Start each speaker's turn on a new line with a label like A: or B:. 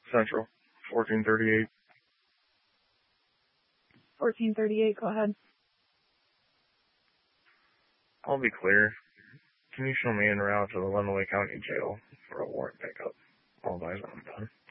A: Central, 1438.
B: 1438, go ahead.
A: I'll be clear. Can you show me en route to the Lenawee County Jail for a warrant pickup? All eyes on done.